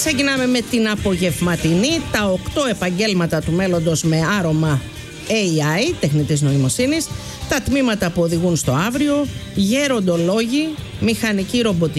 Ξεκινάμε με την απογευματινή, τα 8 επαγγέλματα του μέλλοντος με άρωμα AI, τεχνητής νοημοσύνης, τα τμήματα που οδηγούν στο αύριο, γεροντολόγοι, μηχανική ρομποτική,